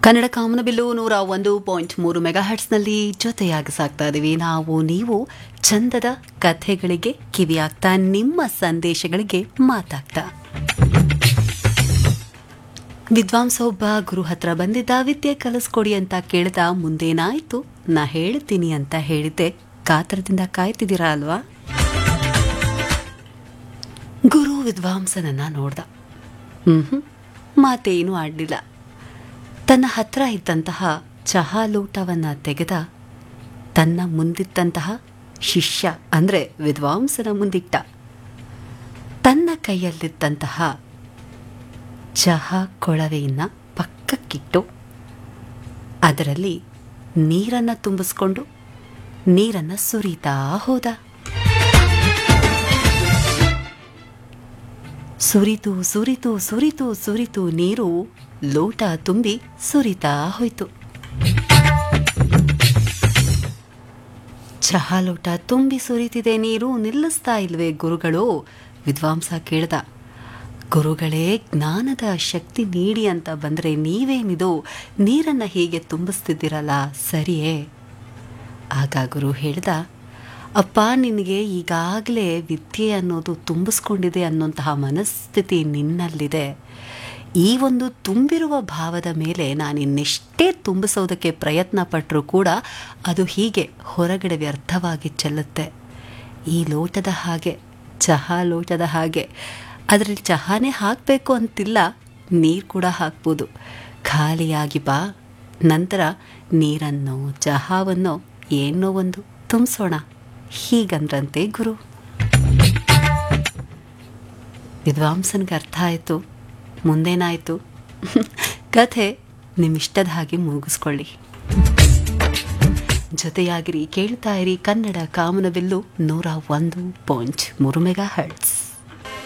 ಕನ್ನಡ ಕಾಮನಬಿಲ್ಲು 101.3 ಮೆಗಾಹರ್ಟ್ಸ್ನಲ್ಲಿ ಜೊತೆಯಾಗಿ ಸಾಕ್ತಾ ಇದ್ದೀವಿ. ನಾವು ನೀವು ಚಂದದ ಕಥೆಗಳಿಗೆ ಕಿವಿಯಾಗ್ತಾ, ನಿಮ್ಮ ಸಂದೇಶಗಳಿಗೆ ಮಾತಾಗ್ತಾ. ವಿದ್ವಾಂಸ ಒಬ್ಬ ಗುರು ಹತ್ರ ಬಂದಿದ್ದ. ವಿದ್ಯೆ ಕಲಿಸ್ಕೊಡಿ ಅಂತ ಕೇಳ್ದ. ಮುಂದೇನಾಯ್ತು ನಾ ಹೇಳ್ತೀನಿ ಅಂತ ಹೇಳಿದ್ದೆ. ಕಾತರದಿಂದ ಕಾಯ್ತಿದ್ದೀರಾ ಅಲ್ವಾ? ಗುರು ವಿದ್ವಾಂಸನನ್ನ ನೋಡ್ದ. ಮಾತೇನೂ ಆಡಲಿಲ್ಲ. ತನ್ನ ಹತ್ರ ಇದ್ದಂತಹ ಚಹಾ ಲೋಟವನ್ನು ತೆಗೆದ. ತನ್ನ ಮುಂದಿದ್ದಂತಹ ಶಿಷ್ಯ ಅಂದರೆ ವಿದ್ವಾಂಸನ ಮುಂದಿಟ್ಟ. ತನ್ನ ಕೈಯಲ್ಲಿದ್ದಂತಹ ಚಹಾ ಕೊಳವೆಯನ್ನು ಪಕ್ಕಕ್ಕಿಟ್ಟು ಅದರಲ್ಲಿ ನೀರನ್ನು ತುಂಬಿಸ್ಕೊಂಡು ನೀರನ್ನು ಸುರಿತಾ ಹೋದ. ಸುರಿತು ಸುರಿತು ಸುರಿತು ಸುರಿತು ನೀರು ಲೋಟ ತುಂಬಿ ಸುರಿತಾ ಹೋಯ್ತು. ಚಹಾ ಲೋಟ ತುಂಬಿ ಸುರಿತಿದೆ, ನೀರು ನಿಲ್ಲಿಸ್ತಾ ಇಲ್ವೇ ಗುರುಗಳು? ವಿದ್ವಾಂಸ ಕೇಳ್ದ. ಗುರುಗಳೇ, ಜ್ಞಾನದ ಶಕ್ತಿ ನೀಡಿ ಅಂತ ಬಂದರೆ ನೀವೇನಿದು ನೀರನ್ನು ಹೀಗೆ ತುಂಬಿಸ್ತಿದ್ದೀರಲ್ಲ, ಸರಿಯೇ? ಆಗ ಗುರು ಹೇಳ್ದ, ಅಪ್ಪ, ನಿನಗೆ ಈಗಾಗಲೇ ವಿದ್ಯೆ ಅನ್ನೋದು ತುಂಬಿಸ್ಕೊಂಡಿದೆ ಅನ್ನೋಂತಹ ಮನಸ್ಥಿತಿ ನಿನ್ನಲ್ಲಿದೆ. ಈ ಒಂದು ತುಂಬಿರುವ ಭಾವದ ಮೇಲೆ ನಾನಿನ್ನೆಷ್ಟೇ ತುಂಬಿಸೋದಕ್ಕೆ ಪ್ರಯತ್ನ ಪಟ್ಟರೂ ಕೂಡ ಅದು ಹೀಗೆ ಹೊರಗಡೆ ವ್ಯರ್ಥವಾಗಿ ಚೆಲ್ಲುತ್ತೆ. ಈ ಲೋಟದ ಹಾಗೆ, ಚಹಾ ಲೋಟದ ಹಾಗೆ. ಅದರಲ್ಲಿ ಚಹಾನೇ ಹಾಕಬೇಕು ಅಂತಿಲ್ಲ, ನೀರು ಕೂಡ ಹಾಕ್ಬೋದು. ಖಾಲಿಯಾಗಿ ಬಾ, ನಂತರ ನೀರನ್ನು ಚಹಾವನ್ನು ಏನೋ ಒಂದು ತುಂಬಿಸೋಣ, ಹೀಗಂದ್ರಂತೆ ಗುರು. ವಿದ್ವಾಂಸನಿಗೆ ಅರ್ಥ ಆಯಿತು. ಮುಂದೇನಾಯಿತು? ಕಥೆ ನಿಮ್ಮಿಷ್ಟದ ಹಾಗೆ ಮುಗಿಸ್ಕೊಳ್ಳಿ. ಜೊತೆಯಾಗಿರಿ, ಕೇಳ್ತಾ ಇರಿ ಕನ್ನಡ ಕಾಮನಬಿಲ್ಲು 101.3 ಮೆಗಾಹರ್ಟ್ಸ್.